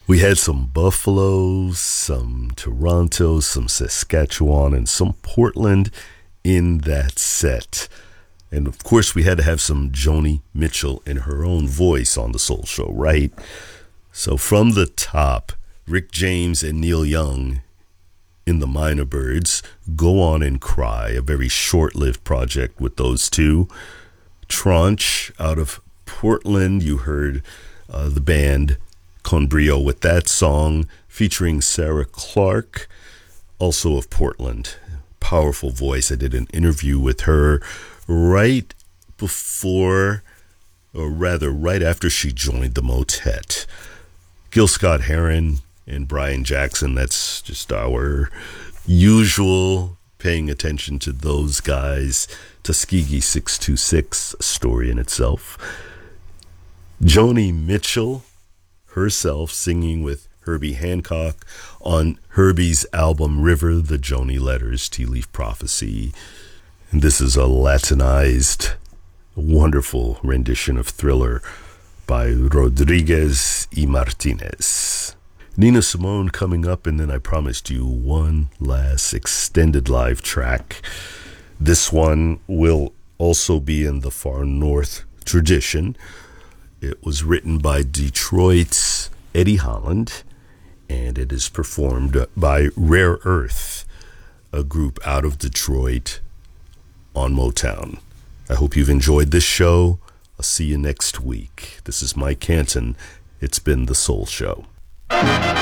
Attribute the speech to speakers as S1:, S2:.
S1: We had some Buffalo, some Toronto, some Saskatchewan, and some Portland in that set. And of course, we had to have some Joni Mitchell in her own voice on the Soul Show, right? So from the top, Rick James and Neil Young in the Minor Birds, Go On and Cry, a very short-lived project with those two. Tranche out of Portland, you heard the band Con Brio with that song featuring Sarah Clark, also of Portland. Powerful voice. I did an interview with her right before, or rather right after she joined the Motet. Gil Scott-Heron and Brian Jackson, that's just our usual paying attention to those guys. Tuskegee 626, a story in itself. Joni Mitchell herself singing with Herbie Hancock on Herbie's album River, the Joni Letters, Tea Leaf Prophecy. And this is a Latinized, wonderful rendition of Thriller by Rodriguez y Martinez. Nina Simone coming up, and then I promised you one last extended live track. This one will also be in the Far North tradition. It was written by Detroit's Eddie Holland, and it is performed by Rare Earth, a group out of Detroit on Motown. I hope you've enjoyed this show. I'll see you next week. This is Mike Canton. It's been The Soul Show.